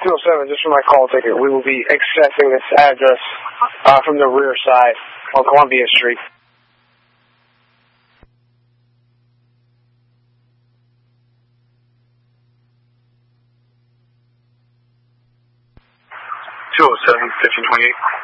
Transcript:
207, just for my call ticket. We will be accessing this address from the rear side on Columbia Street. $207, 1528.